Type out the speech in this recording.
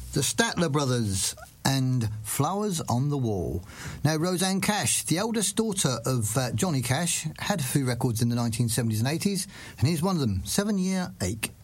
The Statler Brothers and Flowers on the Wall. Now, Rosanne Cash, the eldest daughter of Johnny Cash, had a few records in the 1970s and 80s, and here's one of them, 7 Year Ache.